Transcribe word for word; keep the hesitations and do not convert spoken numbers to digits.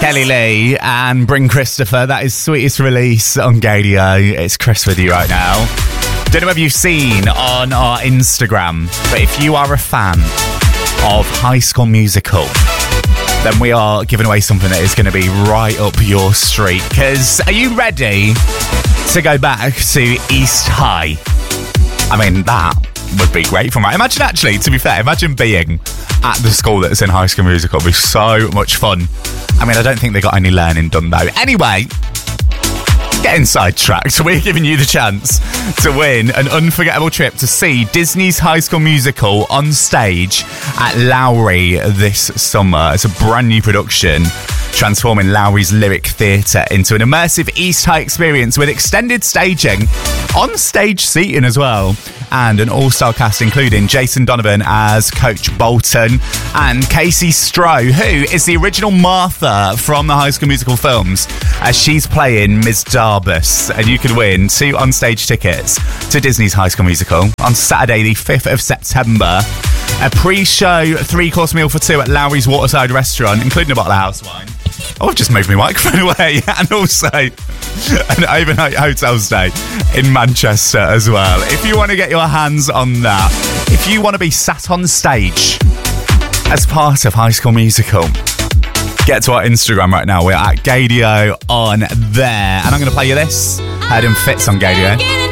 Kelly Lee and Bring Christopher. That is Sweetest Release on Gadio. It's Chris with you right now. Don't know if you've seen on our Instagram, but if you are a fan of High School Musical, then we are giving away something that is going to be right up your street. Because are you ready to go back to East High? I mean, that would be great for me. Imagine actually, to be fair, imagine being at the school that's in High School Musical. It'd be so much fun. I mean, I don't think they got any learning done though. Anyway, getting sidetracked, we're giving you the chance to win an unforgettable trip to see Disney's High School Musical on stage at Lowry this summer. It's a brand new production transforming Lowry's Lyric Theatre into an immersive East High experience with extended staging, on-stage seating as well, and an all-star cast including Jason Donovan as Coach Bolton and Casey Stroh, who is the original Martha from the High School Musical films, as she's playing Miz Darbus. And you can win two on-stage tickets to Disney's High School Musical on Saturday the fifth of September. A pre-show three-course meal for two at Lowry's Waterside Restaurant, including a bottle of house wine. Oh, I've just moved my microphone away. And also an overnight hotel stay in Manchester as well. If you want to get your hands on that, if you want to be sat on stage as part of High School Musical, get to our Instagram right now. We're at Gadio on there. And I'm going to play you this. Heard him Fits on Gadio.